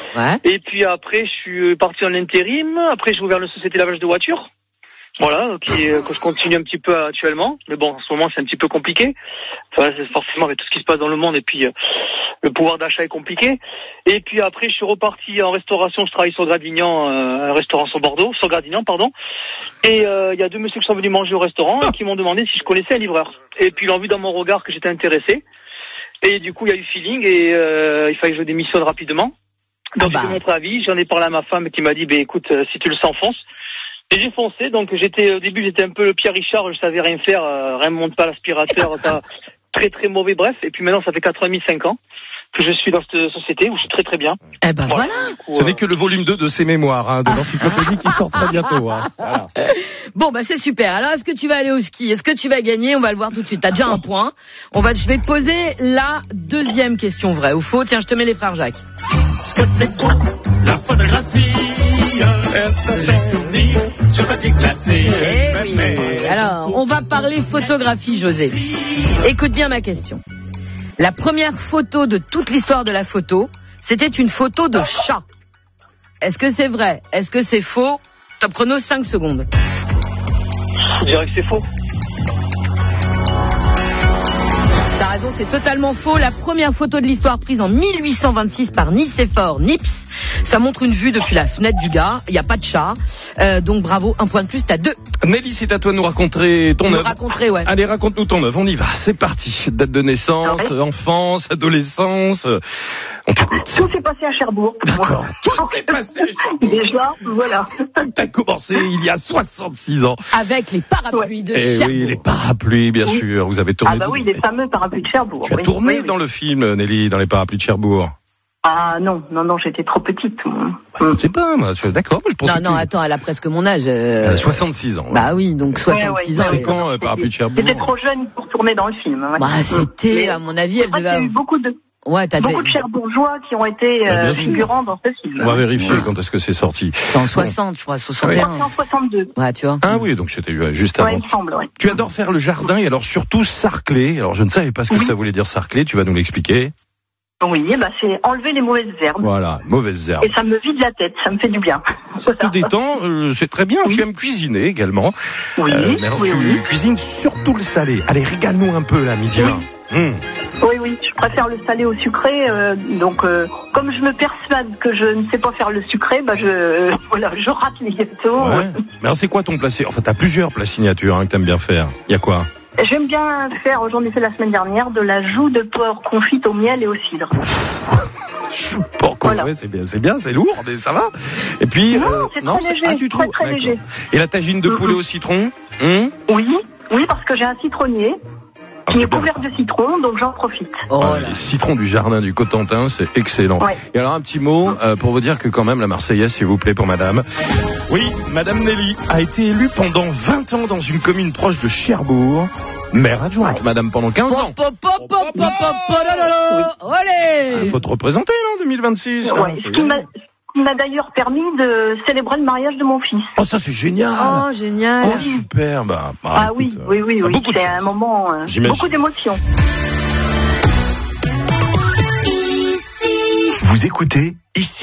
Ouais. Et puis après, je suis parti en intérim. Après, j'ai ouvert une société de lavage de voitures. Voilà, que je continue un petit peu actuellement. Mais bon, en ce moment, c'est un petit peu compliqué. Enfin, c'est forcément avec tout ce qui se passe dans le monde et puis le pouvoir d'achat est compliqué. Et puis après, je suis reparti en restauration. Je travaille sur Gradignan, un restaurant sur Bordeaux, sur Gradignan, pardon. Et il y a deux messieurs qui sont venus manger au restaurant et qui m'ont demandé si je connaissais un livreur. Et puis ils l'ont vu dans mon regard que j'étais intéressé. Et du coup, il y a eu feeling et il fallait que je démissionne rapidement. Donc j'ai fait mon préavis, j'en ai parlé à ma femme qui m'a dit, écoute, si tu le sens, fonce. Et j'ai foncé, donc au début j'étais un peu le Pierre Richard, je savais rien faire, rien ne monte pas l'aspirateur, très très mauvais, bref. Et puis maintenant ça fait 4 ans et demi, 5 ans que je suis dans cette société où je suis très très bien. Eh ben voilà. Coup, ce n'est que le volume 2 de ses mémoires, de l'encyclopédie qui sort très bientôt. Voilà. Bon, c'est super. Alors, est-ce que tu vas aller au ski? Est-ce que tu vas gagner? On va le voir tout de suite. T'as déjà un point. Je vais te poser la deuxième question, vrai ou faux. Tiens, je te mets les frères Jacques. Ce que c'est quoi la photographie? Les souvenirs sur papier glacé. Eh oui. Alors, on va parler photographie, José. Écoute bien ma question. La première photo de toute l'histoire de la photo, c'était une photo de chat. Est-ce que c'est vrai? Est-ce que c'est faux? Top chrono, 5 secondes. Je dirais que c'est faux. T'as raison, c'est totalement faux. La première photo de l'histoire prise en 1826 par Nicéphore Nips. Ça montre une vue depuis la fenêtre du gars. Il n'y a pas de chat. Donc bravo, un point de plus, t'as 2. Nelly, c'est à toi de nous raconter ton œuvre. Ouais. Allez, raconte-nous ton œuvre, on y va, c'est parti. Date de naissance, enfance, adolescence. On t'écoute. Tout s'est passé à Cherbourg. D'accord, tout s'est passé à Cherbourg. Déjà, voilà. T'as commencé il y a 66 ans. Avec les parapluies de Cherbourg. Oui, les parapluies, bien sûr. Vous avez tourné. Ah bah oui, les fameux parapluies de Cherbourg. Tu as tourné dans le film, Nelly, dans les parapluies de Cherbourg. Ah non, j'étais trop petite. Je sais pas, moi, d'accord, je pense. Non, attends, elle a presque mon âge. Elle a 66 ans. Bah oui, donc 66 ans. C'est quand, parapluie de Cherbourg? J'étais trop jeune pour tourner dans le film. Ouais. Bah c'était, à mon avis, elle devait. Il y a eu beaucoup de Cherbourgeois qui ont été figurants dans ce film. On va vérifier quand est-ce que c'est sorti. C'est en 60, je crois, 61. C'est en 62. Ouais, tu vois. Ah oui, donc c'était juste avant. Ouais, il me semble, ouais. Tu adores faire le jardin et alors surtout sarcler. Alors je ne savais pas ce que ça voulait dire sarcler, tu vas nous l'expliquer. Oui, c'est enlever les mauvaises herbes. Voilà, mauvaises herbes. Et ça me vide la tête, ça me fait du bien. Ça te détend, c'est très bien. Oui. Tu aimes cuisiner également. Oui. Mais alors tu cuisines surtout le salé. Allez, régale-nous un peu là, midi 20. Oui, je préfère le salé au sucré. Donc, comme je me persuade que je ne sais pas faire le sucré, je rate les gâteaux. Ouais. Mais alors c'est quoi ton plat? Enfin, t'as plusieurs plats signatures que t'aimes bien faire. Il y a quoi? J'aime bien faire, j'en ai fait la semaine dernière, de la joue de porc confite au miel et au cidre. Joue de porc confite, ouais, c'est bien, c'est lourd, mais ça va. Et puis, c'est très léger, très léger. Et la tagine de poulet au citron? Oui, parce que j'ai un citronnier qui est couvert de citron, donc j'en profite. Les citrons du jardin du Cotentin, c'est excellent. Ouais. Et alors un petit mot pour vous dire que quand même la Marseillaise, s'il vous plaît, pour madame. Oui, madame Nelly a été élue pendant 20 ans dans une commune proche de Cherbourg. Maire adjointe, madame, pendant 15 ans. Il faut te représenter, en 2026. Ouais, ce qui m'a d'ailleurs permis de célébrer le mariage de mon fils. Oh, ça c'est génial. Oh, génial. Oh, super. Écoute, oui. C'est un moment, beaucoup d'émotions. Vous écoutez ici.